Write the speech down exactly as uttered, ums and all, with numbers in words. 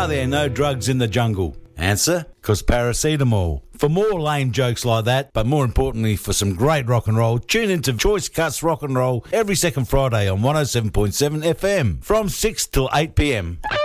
are there no drugs in the jungle? Answer, because paracetamol. For more lame jokes like that, but more importantly for some great rock and roll, tune into Choice Cuts Rock and Roll every second Friday on one oh seven point seven F M from six till eight p m.